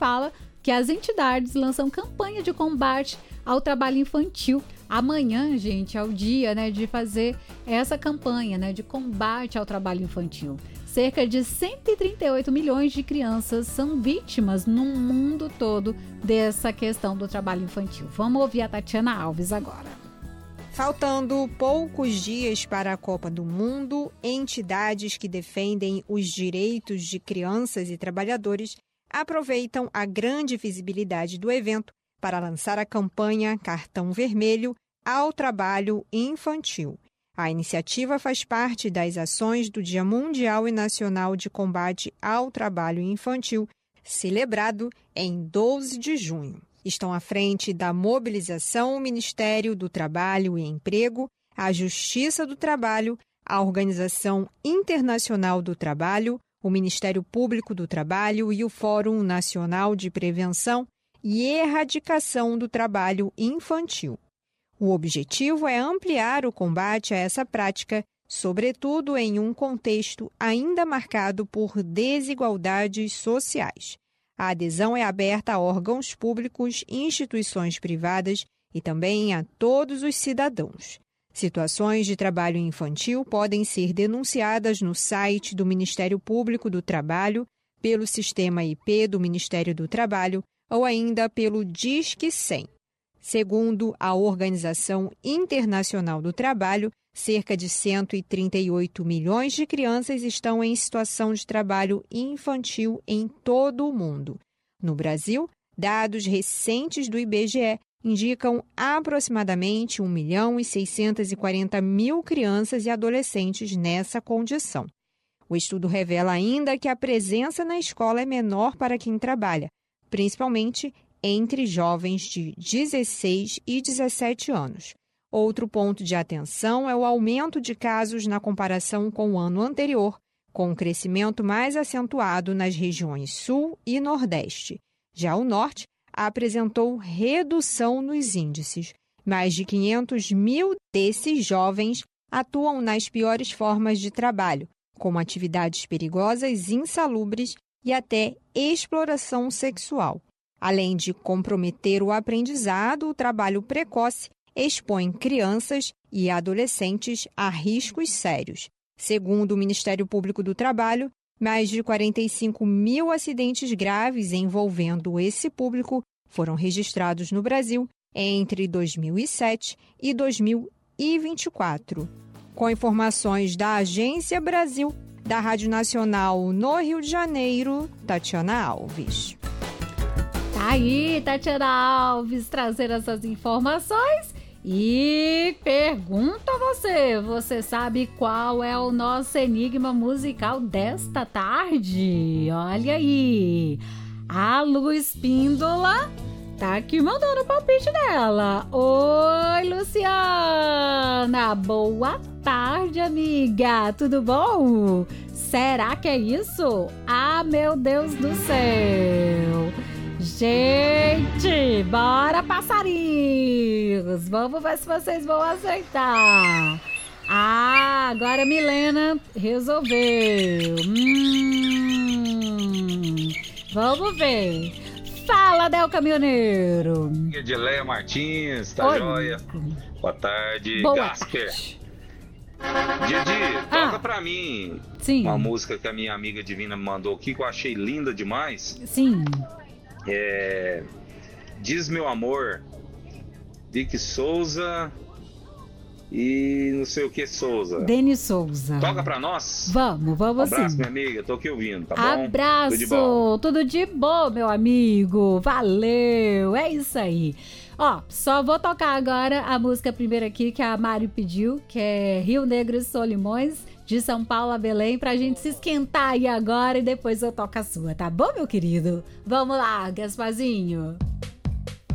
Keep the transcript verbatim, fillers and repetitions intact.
fala que as entidades lançam campanha de combate ao trabalho infantil. Amanhã, gente, é o dia, né, de fazer essa campanha, né, de combate ao trabalho infantil. Cerca de cento e trinta e oito milhões de crianças são vítimas no mundo todo dessa questão do trabalho infantil. Vamos ouvir a Tatiana Alves agora. Faltando poucos dias para a Copa do Mundo, entidades que defendem os direitos de crianças e trabalhadores aproveitam a grande visibilidade do evento para lançar a campanha Cartão Vermelho ao Trabalho Infantil. A iniciativa faz parte das ações do Dia Mundial e Nacional de Combate ao Trabalho Infantil, celebrado em doze de junho. Estão à frente da mobilização o Ministério do Trabalho e Emprego, a Justiça do Trabalho, a Organização Internacional do Trabalho, o Ministério Público do Trabalho e o Fórum Nacional de Prevenção e Erradicação do Trabalho Infantil. O objetivo é ampliar o combate a essa prática, sobretudo em um contexto ainda marcado por desigualdades sociais. A adesão é aberta a órgãos públicos, instituições privadas e também a todos os cidadãos. Situações de trabalho infantil podem ser denunciadas no site do Ministério Público do Trabalho, pelo sistema I P do Ministério do Trabalho ou ainda pelo Disque cem. Segundo a Organização Internacional do Trabalho, cerca de cento e trinta e oito milhões de crianças estão em situação de trabalho infantil em todo o mundo. No Brasil, dados recentes do I B G E indicam aproximadamente um milhão e seiscentos e quarenta mil crianças e adolescentes nessa condição. O estudo revela ainda que a presença na escola é menor para quem trabalha, principalmente entre jovens de dezesseis e dezessete anos. Outro ponto de atenção é o aumento de casos na comparação com o ano anterior, com um crescimento mais acentuado nas regiões Sul e Nordeste. Já o Norte apresentou redução nos índices. Mais de quinhentos mil desses jovens atuam nas piores formas de trabalho, como atividades perigosas, insalubres e até exploração sexual. Além de comprometer o aprendizado, o trabalho precoce expõe crianças e adolescentes a riscos sérios. Segundo o Ministério Público do Trabalho, mais de quarenta e cinco mil acidentes graves envolvendo esse público foram registrados no Brasil entre dois mil e sete e dois mil e vinte e quatro. Com informações da Agência Brasil, da Rádio Nacional no Rio de Janeiro, Tatiana Alves. Tá aí, Tatiana Alves, trazer essas informações. E pergunto a você, você sabe qual é o nosso enigma musical desta tarde? Olha aí, a Lu Espíndola tá aqui mandando o palpite dela. Oi, Luciana, boa tarde, amiga, tudo bom? Será que é isso? Ah, meu Deus do céu! Gente, bora, passarinhos! Vamos ver se vocês vão aceitar. Ah, agora a Milena resolveu. Hum, vamos ver. Fala, Del Caminhoneiro. Edileia Martins, tá Oi. joia? Boa tarde, Boa Gasper. tarde. Didi, toca Ah. pra mim Sim. uma música que a minha amiga Divina me mandou aqui, que eu achei linda demais. Sim. É... Diz Meu Amor, Vicky Souza e não sei o que Souza. Denis Souza. Toca pra nós? Vamos, vamos Abraço, sim. minha amiga, tô aqui ouvindo, tá bom? Abraço, Tudo de bom. tudo de bom, meu amigo. Valeu, é isso aí. Ó, só vou tocar agora a música primeiro aqui que a Mari pediu, que é Rio Negro e Solimões, de São Paulo a Belém, pra gente se esquentar aí agora e depois eu toco a sua, tá bom, meu querido? Vamos lá, Gasparzinho.